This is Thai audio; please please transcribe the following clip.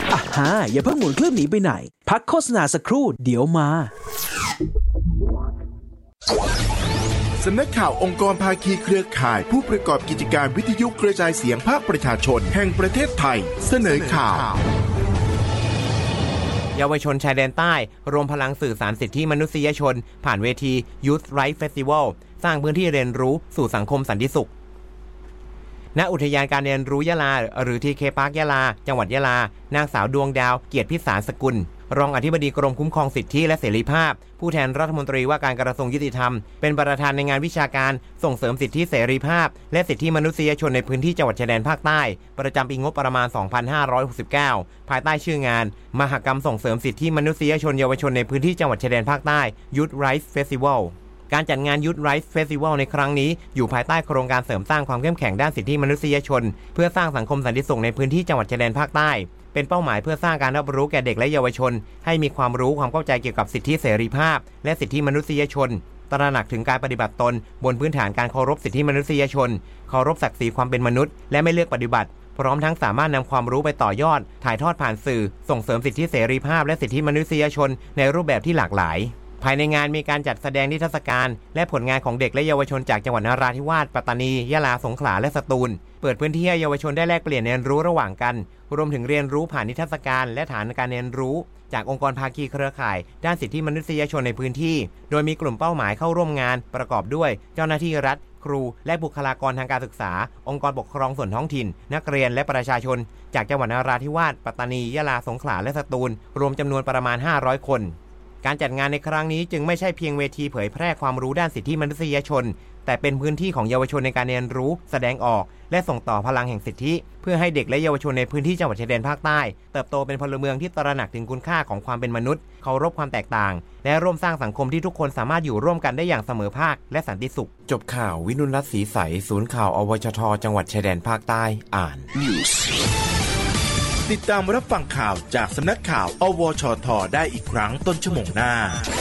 อย่าเพิ่งหมุนเครื่องหนีไปไหนพักโฆษณาสักครู่เดี๋ยวมาสำนักข่าวองค์กรภาคีเครือข่ายผู้ประกอบกิจการวิทยุกระจายเสียงภาคประชาชนแห่งประเทศไทยเสนอข่าวเยาวชนชายแดนใต้รวมพลังสื่อสารสิทธิมนุษยชนผ่านเวที Youth Right Festival สร้างพื้นที่เรียนรู้สู่สังคมสันติสุขณอุทยานการเรียนรู้ยะลาหรือ TK Park ยะลาจังหวัดยะลานางสาวดวงดาวเกียรติพิสารสกุลรองอธิบดีกรมคุ้มครองสิทธิและเสรีภาพผู้แทนรัฐมนตรีว่าการกระทรวงยุติธรรมเป็นประธานในงานวิชาการส่งเสริมสิทธิเสรีภาพและสิทธิมนุษยชนในพื้นที่จังหวัดชายแดนภาคใต้ประจำปีงบประมาณ 2569 ภายใต้ชื่องานมหกรรมส่งเสริมสิทธิมนุษยชนเยาวชนในพื้นที่จังหวัดชายแดนภาคใต้ Youth Right Festivalการจัดงาน Youth Right Festival ในครั้งนี้อยู่ภายใต้โครงการเสริมสร้างความเข้มแข็งด้านสิทธิมนุษยชนเพื่อสร้างสังคมสันติสุขในพื้นที่จังหวัดชายแดนภาคใต้เป็นเป้าหมายเพื่อสร้างการรับรู้แก่เด็กและเยาวชนให้มีความรู้ความเข้าใจเกี่ยวกับสิทธิเสรีภาพและสิทธิมนุษยชนตระหนักถึงการปฏิบัติตนบนพื้นฐานการเคารพสิทธิมนุษยชนเคารพศักดิ์ศรีความเป็นมนุษย์และไม่เลือกปฏิบัติพร้อมทั้งสามารถนำความรู้ไปต่อยอดถ่ายทอดผ่านสื่อส่งเสริมสิทธิเสรีภาพและสิทธิมนุษยชนในรูปแบบที่หลากหลายภายในงานมีการจัดแสดงนิทรรศการและผลงานของเด็กและเยาวชนจากจังหวัดนราธิวาสปัตตานียะลาสงขลาและสตูลเปิดพื้นที่ให้เยาวชนได้แลกเปลี่ยนเรียนรู้ระหว่างกันรวมถึงเรียนรู้ผ่านนิทรรศการและฐานการเรียนรู้จากองค์กรภาคีเครือข่ายด้านสิทธิมนุษยชนในพื้นที่โดยมีกลุ่มเป้าหมายเข้าร่วมงานประกอบด้วยเจ้าหน้าที่รัฐครูและบุคลากรทางการศึกษาองค์กรปกครองส่วนท้องถิ่นนักเรียนและประชาชนจากจังหวัดนราธิวาสปัตตานียะลาสงขลาและสตูลรวมจำนวนประมาณ500คนการจัดงานในครั้งนี้จึงไม่ใช่เพียงเวทีเผยแพร่ความรู้ด้านสิทธิมนุษยชนแต่เป็นพื้นที่ของเยาวชนในการเรียนรู้แสดงออกและส่งต่อพลังแห่งสิทธิเพื่อให้เด็กและเยาวชนในพื้นที่จังหวัดชายแดนภาคใต้เติบโตเป็นพลเมืองที่ตระหนักถึงคุณค่าของความเป็นมนุษย์เคารพความแตกต่างและร่วมสร้างสังคมที่ทุกคนสามารถอยู่ร่วมกันได้อย่างเสมอภาคและสันติสุขจบข่าววินุรัตน์ศรีใสศูนย์ข่าวอวชทจังหวัดชายแดนภาคใต้อ่านติดตามรับฟังข่าวจากสำนักข่าวอวชทได้อีกครั้งต้นชั่วโมงหน้า